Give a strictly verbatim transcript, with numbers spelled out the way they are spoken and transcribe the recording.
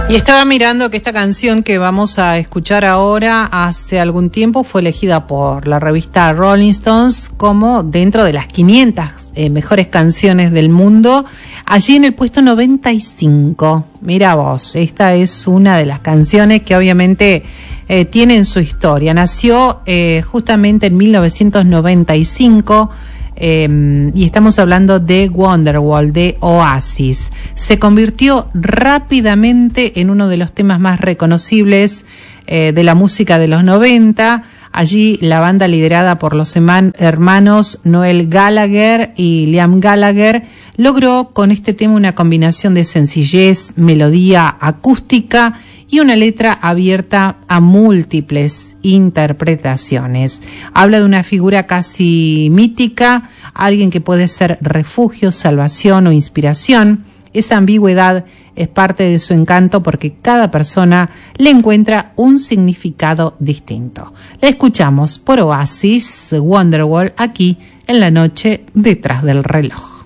Y estaba mirando que esta canción que vamos a escuchar ahora hace algún tiempo fue elegida por la revista Rolling Stones como dentro de las quinientas eh, mejores canciones del mundo, allí en el puesto noventa y cinco. Mira vos, esta es una de las canciones que obviamente eh, tienen su historia. Nació eh, justamente en mil novecientos noventa y cinco. Eh, y estamos hablando de Wonderwall, de Oasis. Se convirtió rápidamente en uno de los temas más reconocibles eh, de la música de los noventa. Allí la banda, liderada por los hermanos Noel Gallagher y Liam Gallagher, logró con este tema una combinación de sencillez, melodía acústica y una letra abierta a múltiples interpretaciones. Habla de una figura casi mítica, alguien que puede ser refugio, salvación o inspiración. Esa ambigüedad es parte de su encanto porque cada persona le encuentra un significado distinto. La escuchamos por Oasis, Wonderwall, aquí en La Noche Detrás del Reloj.